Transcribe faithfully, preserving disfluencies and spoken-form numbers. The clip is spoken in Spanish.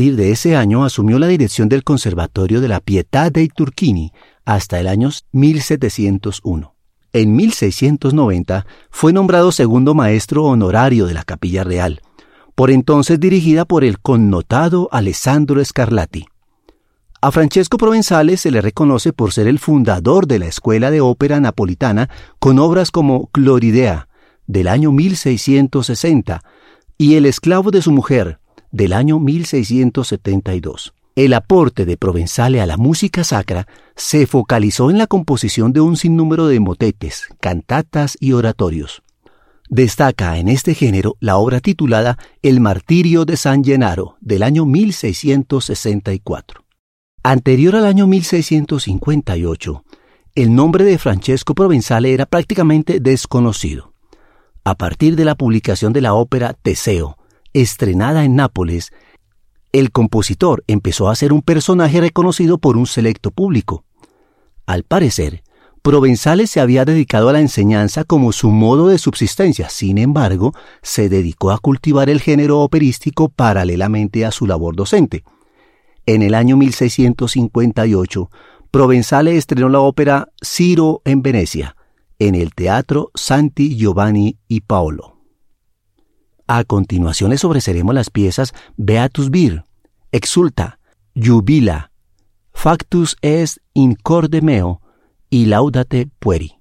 partir de ese año asumió la dirección del Conservatorio de la Pietà dei Turchini hasta el año mil setecientos uno. En mil seiscientos noventa fue nombrado segundo maestro honorario de la Capilla Real, por entonces dirigida por el connotado Alessandro Scarlatti. A Francesco Provenzale se le reconoce por ser el fundador de la Escuela de Ópera Napolitana con obras como Cloridea, del año mil seiscientos sesenta, y El esclavo de su mujer, del año mil seiscientos setenta y dos. El aporte de Provenzale a la música sacra se focalizó en la composición de un sinnúmero de motetes, cantatas y oratorios. Destaca en este género la obra titulada El martirio de San Gennaro, del año mil seiscientos sesenta y cuatro. Anterior al año mil seiscientos cincuenta y ocho, el nombre de Francesco Provenzale era prácticamente desconocido. A partir de la publicación de la ópera Teseo, estrenada en Nápoles, el compositor empezó a ser un personaje reconocido por un selecto público. Al parecer, Provenzale se había dedicado a la enseñanza como su modo de subsistencia, sin embargo, se dedicó a cultivar el género operístico paralelamente a su labor docente. En el año mil seiscientos cincuenta y ocho, Provenzale estrenó la ópera Ciro en Venecia, en el Teatro Santi Giovanni y Paolo. A continuación les ofreceremos las piezas Beatus vir, Exulta, Jubila, Factus est in corde meo y Laudate pueri.